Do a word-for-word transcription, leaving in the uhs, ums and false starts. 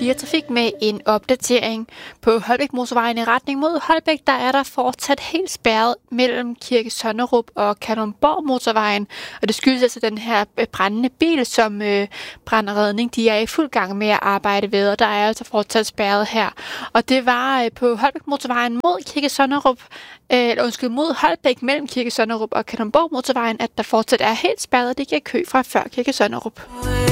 fire Trafik med en opdatering. På Holbæk Motorvejen i retning mod Holbæk, der er der fortsat helt spærret mellem Kirke Sonnerup og Kalundborg Motorvejen. Og det skyldes altså den her brændende bil, som øh, Brand og Redning de er i fuld gang med at arbejde ved, og der er altså fortsat spærret her. Og det var øh, på Holbæk Motorvejen mod Kirke Sonnerup, øh, eller undskyld, mod Holbæk mellem Kirke Sonnerup og Kalundborg Motorvejen, at der fortsat er helt spærret. Det giver kø fra før Kirke Sonnerup.